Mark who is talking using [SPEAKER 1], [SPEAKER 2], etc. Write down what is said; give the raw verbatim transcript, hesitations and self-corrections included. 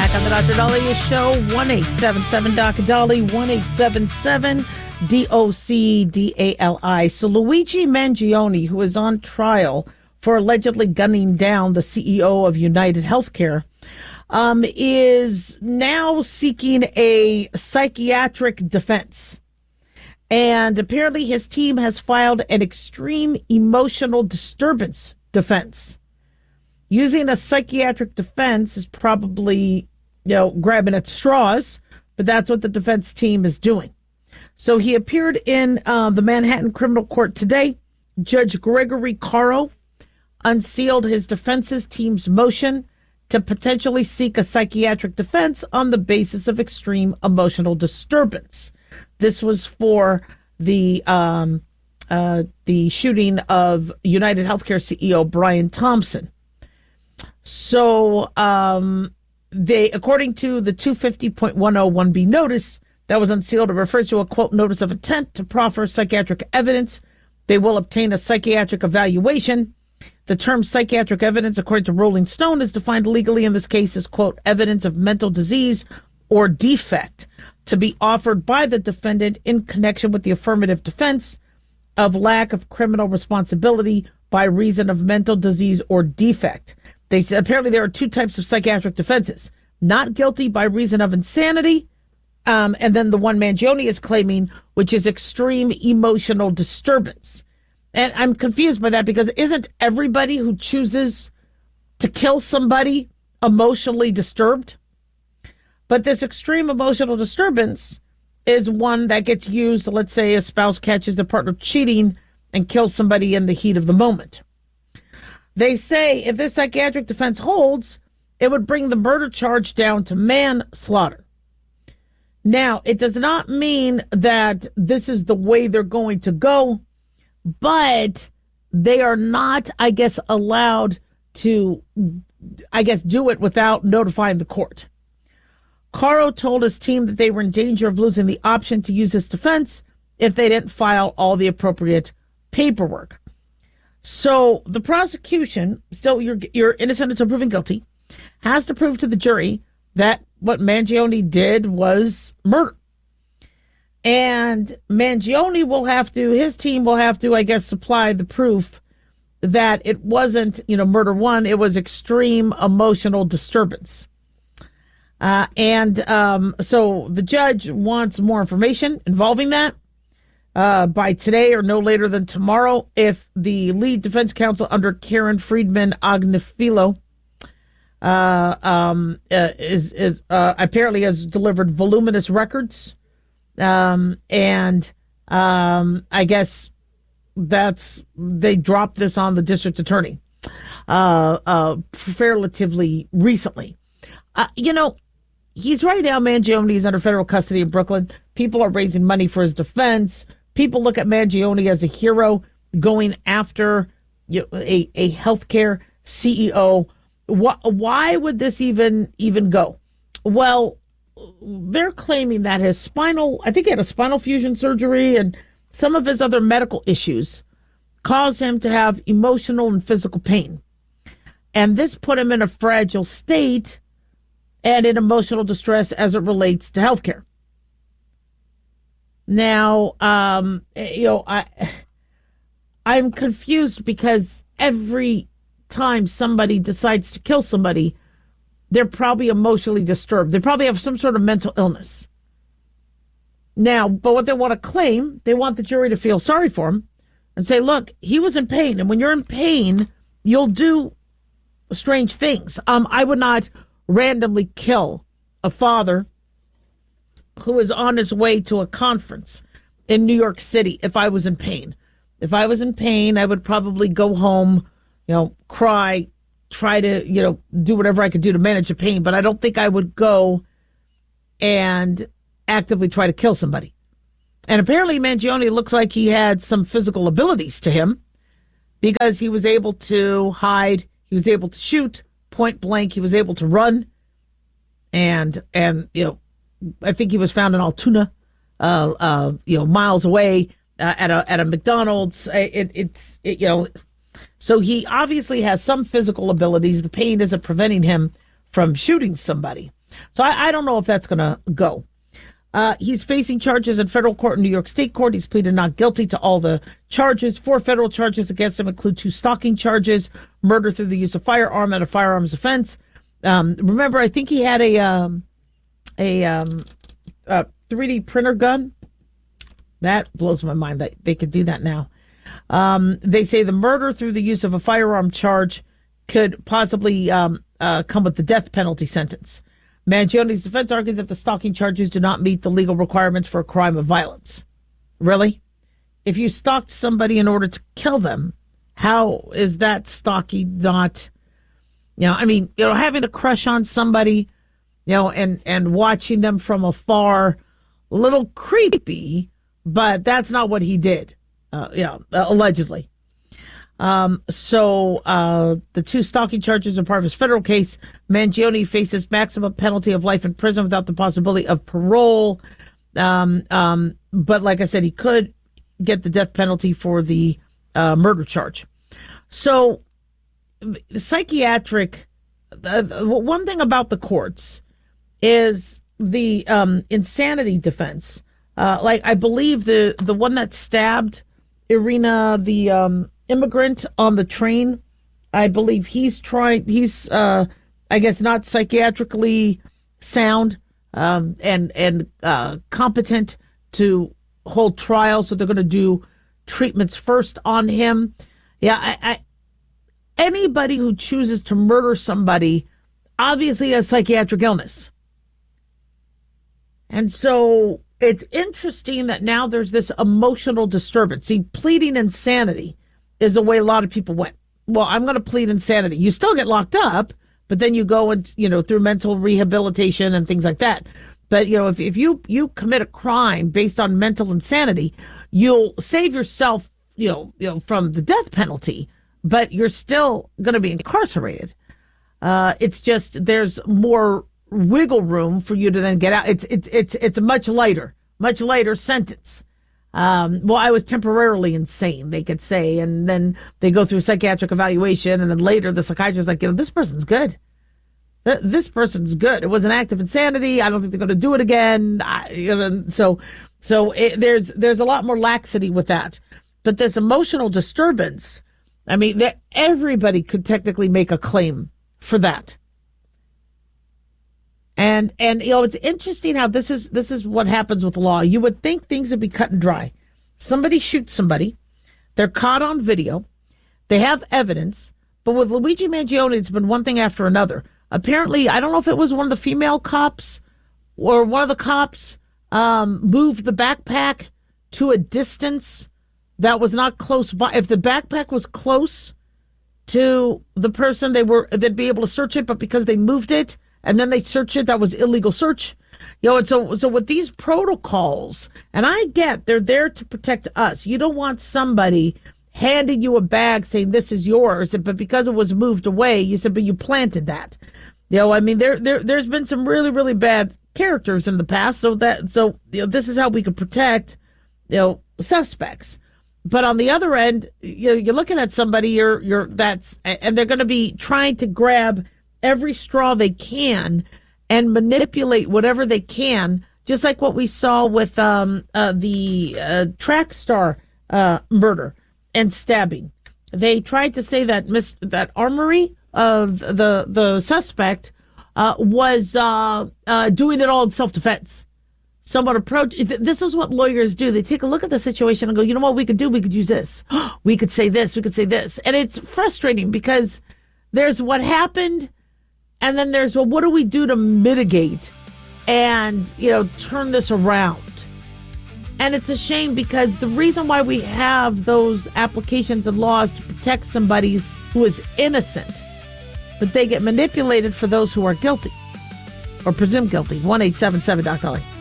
[SPEAKER 1] back on the Doctor Dahlia Show. one eight seven seven Doctor Dolly, one eight seven seven D O C D A L I. So Luigi Mangione, who is on trial for allegedly gunning down the C E O of United Healthcare, um, is now seeking a psychiatric defense. And apparently his team has filed an extreme emotional disturbance defense. Using a psychiatric defense is probably, you know, grabbing at straws, but that's what the defense team is doing. So he appeared in uh, the Manhattan Criminal Court today. Judge Gregory Caro unsealed his defense's team's motion to potentially seek a psychiatric defense on the basis of extreme emotional disturbance. This was for the um, uh, the shooting of United Healthcare C E O Brian Thompson. So um, they, according to the two fifty point one oh one B notice that was unsealed, it refers to a, quote, notice of intent to proffer psychiatric evidence. They will obtain a psychiatric evaluation. The term psychiatric evidence, according to Rolling Stone, is defined legally in this case as, quote, evidence of mental disease or defect to be offered by the defendant in connection with the affirmative defense of lack of criminal responsibility by reason of mental disease or defect. They said apparently there are two types of psychiatric defenses: not guilty by reason of insanity, um, and then the one Mangione is claiming, which is extreme emotional disturbance. And I'm confused by that, because isn't everybody who chooses to kill somebody emotionally disturbed? But this extreme emotional disturbance is one that gets used, let's say a spouse catches their partner cheating and kills somebody in the heat of the moment. They say if this psychiatric defense holds, it would bring the murder charge down to manslaughter. Now, it does not mean that this is the way they're going to go, but they are not, I guess, allowed to, I guess, do it without notifying the court. Caro told his team that they were in danger of losing the option to use this defense if they didn't file all the appropriate paperwork. So the prosecution, still you're, you're innocent until proven guilty, has to prove to the jury that what Mangione did was murder. And Mangione will have to, his team will have to, I guess, supply the proof that it wasn't, you know, murder one, it was extreme emotional disturbance. Uh, and um, so the judge wants more information involving that uh, by today or no later than tomorrow. If the lead defense counsel under Karen Friedman Agnifilo uh, um, uh, is is uh, apparently has delivered voluminous records, um, and um, I guess that's they dropped this on the district attorney uh, uh, relatively recently. Uh, you know. He's right now, Mangione is under federal custody in Brooklyn. People are raising money for his defense. People look at Mangione as a hero going after you know, a, a healthcare C E O. Why, why would this even even go? Well, they're claiming that his spinal, I think he had a spinal fusion surgery, and some of his other medical issues caused him to have emotional and physical pain. And this put him in a fragile state and in emotional distress as it relates to healthcare. Now, um, you know, I, I'm confused because every time somebody decides to kill somebody, they're probably emotionally disturbed. They probably have some sort of mental illness. Now, but what they want to claim, they want the jury to feel sorry for him and say, look, he was in pain. And when you're in pain, you'll do strange things. Um, I would not randomly kill a father who is on his way to a conference in New York City if I was in pain. If I was in pain, I would probably go home, you know, cry, try to, you know, do whatever I could do to manage the pain. But I don't think I would go and actively try to kill somebody. And apparently Mangione looks like he had some physical abilities to him, because he was able to hide, he was able to shoot, point blank, he was able to run, and and you know, I think he was found in Altoona, uh, uh, you know, miles away uh, at a at a McDonald's. It, it's it, you know, so he obviously has some physical abilities. The pain isn't preventing him from shooting somebody. So I, I don't know if that's going to go. Uh, he's facing charges in federal court and New York State court. He's pleaded not guilty to all the charges. Four federal charges against him include two stalking charges, murder through the use of firearm and a firearms offense. Um, remember, I think he had a um, a, um, a three D printer gun. That blows my mind that they could do that now. Um, they say the murder through the use of a firearm charge could possibly um, uh, come with the death penalty sentence. Mangione's defense argued that the stalking charges do not meet the legal requirements for a crime of violence. Really? If you stalked somebody in order to kill them, how is that stalking not, you know, I mean, you know, having a crush on somebody, you know, and, and watching them from afar, a little creepy, but that's not what he did, uh, you know, uh, allegedly. Um, so uh, the two stalking charges are part of his federal case. Mangione faces maximum penalty of life in prison without the possibility of parole. Um, um, but like I said, he could get the death penalty for the uh, murder charge. So the psychiatric, uh, one thing about the courts is the um, insanity defense. Uh, like I believe the, the one that stabbed Irina, the um, immigrant on the train, I believe he's trying, he's, uh, I guess, not psychiatrically sound um, and, and uh, competent to hold trial. So they're going to do treatments first on him. Yeah, I, I, anybody who chooses to murder somebody obviously has psychiatric illness. And so it's interesting that now there's this emotional disturbance. See, pleading insanity is the way a lot of people went. Well, I'm going to plead insanity. You still get locked up, but then you go and, you know, through mental rehabilitation and things like that. But, you know, if, if you, you commit a crime based on mental insanity, you'll save yourself, you know, you know, from the death penalty, but you're still going to be incarcerated. Uh, it's just there's more wiggle room for you to then get out. It's it's it's it's a much lighter, much lighter sentence. Um, well, I was temporarily insane, they could say, and then they go through psychiatric evaluation, and then later the psychiatrist's like, you know, this person's good. This person's good. It was an act of insanity. I don't think they're going to do it again. I, you know, so, so it, there's there's a lot more laxity with that. But this emotional disturbance, I mean, that everybody could technically make a claim for that. And and you know, it's interesting how this is this is what happens with law. You would think things would be cut and dry. Somebody shoots somebody, they're caught on video, they have evidence, but with Luigi Mangione, it's been one thing after another. Apparently, I don't know if it was one of the female cops or one of the cops um, moved the backpack to a distance that was not close by. If the backpack was close to the person, they were they'd be able to search it, but because they moved it and then they searched it, that was illegal search. You know, and so so with these protocols, and I get they're there to protect us. You don't want somebody handing you a bag saying this is yours, but because it was moved away, you said, but you planted that. You know, I mean, there there there's been some really really bad characters in the past, so that so you know this is how we could protect you know suspects. But on the other end, you know, you're looking at somebody, you're you're that's and they're going to be trying to grab every straw they can and manipulate whatever they can, just like what we saw with um, uh, the uh, track star uh, murder and stabbing. They tried to say that Miss that Armory of the the suspect uh, was uh, uh, doing it all in self-defense. Someone approached. This is what lawyers do. They take a look at the situation and go, you know what we could do? We could use this. We could say this. We could say this. And it's frustrating because there's what happened, and then there's, well, what do we do to mitigate and, you know, turn this around? And it's a shame because the reason why we have those applications and laws to protect somebody who is innocent, but they get manipulated for those who are guilty or presumed guilty. one eight seven seven Doc Dolly.